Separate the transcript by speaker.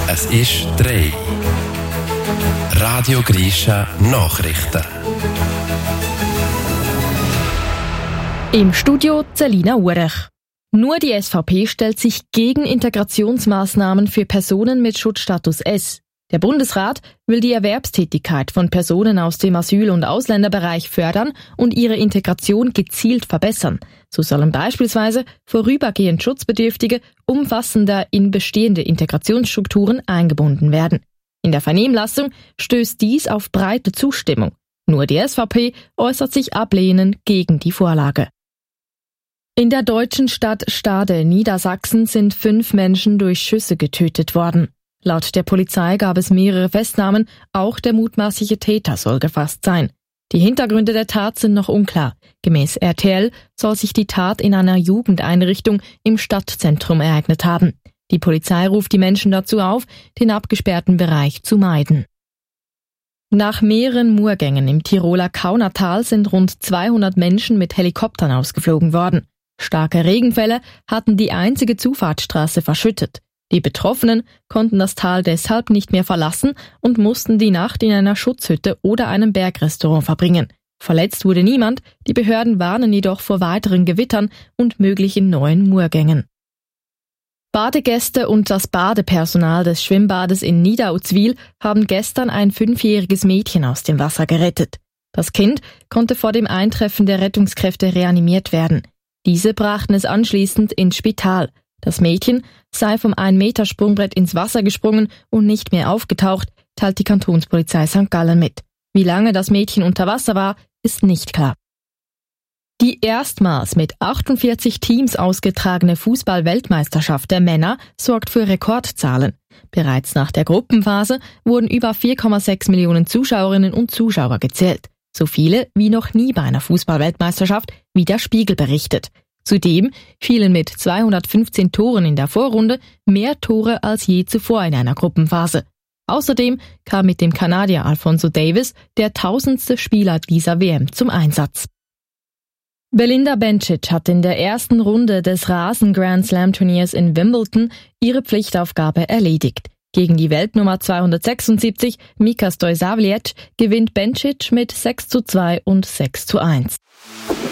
Speaker 1: Es ist 3. Radio Grisha Nachrichten.
Speaker 2: Im Studio Celina Urech. Nur die SVP stellt sich gegen Integrationsmaßnahmen für Personen mit Schutzstatus S. Der Bundesrat will die Erwerbstätigkeit von Personen aus dem Asyl- und Ausländerbereich fördern und ihre Integration gezielt verbessern. So sollen beispielsweise vorübergehend Schutzbedürftige umfassender in bestehende Integrationsstrukturen eingebunden werden. In der Vernehmlassung stößt dies auf breite Zustimmung. Nur die SVP äußert sich ablehnend gegen die Vorlage. In der deutschen Stadt Stade, Niedersachsen, sind 5 Menschen durch Schüsse getötet worden. Laut der Polizei gab es mehrere Festnahmen, auch der mutmaßliche Täter soll gefasst sein. Die Hintergründe der Tat sind noch unklar. Gemäß RTL soll sich die Tat in einer Jugendeinrichtung im Stadtzentrum ereignet haben. Die Polizei ruft die Menschen dazu auf, den abgesperrten Bereich zu meiden. Nach mehreren Murgängen im Tiroler Kaunertal sind rund 200 Menschen mit Helikoptern ausgeflogen worden. Starke Regenfälle hatten die einzige Zufahrtsstraße verschüttet. Die Betroffenen konnten das Tal deshalb nicht mehr verlassen und mussten die Nacht in einer Schutzhütte oder einem Bergrestaurant verbringen. Verletzt wurde niemand, die Behörden warnen jedoch vor weiteren Gewittern und möglichen neuen Murgängen. Badegäste und das Badepersonal des Schwimmbades in Niederutzwil haben gestern ein 5-jähriges Mädchen aus dem Wasser gerettet. Das Kind konnte vor dem Eintreffen der Rettungskräfte reanimiert werden. Diese brachten es anschließend ins Spital. Das Mädchen sei vom 1-Meter-Sprungbrett ins Wasser gesprungen und nicht mehr aufgetaucht, teilt die Kantonspolizei St. Gallen mit. Wie lange das Mädchen unter Wasser war, ist nicht klar. Die erstmals mit 48 Teams ausgetragene Fußball-Weltmeisterschaft der Männer sorgt für Rekordzahlen. Bereits nach der Gruppenphase wurden über 4,6 Millionen Zuschauerinnen und Zuschauer gezählt. So viele wie noch nie bei einer Fußball-Weltmeisterschaft, wie der Spiegel berichtet. Zudem fielen mit 215 Toren in der Vorrunde mehr Tore als je zuvor in einer Gruppenphase. Außerdem kam mit dem Kanadier Alphonso Davies der 1000. Spieler dieser WM zum Einsatz. Belinda Bencic hat in der ersten Runde des Rasen-Grand-Slam-Turniers in Wimbledon ihre Pflichtaufgabe erledigt. Gegen die Weltnummer 276, Mika Stojsavliec, gewinnt Bencic mit 6:2 und 6:1.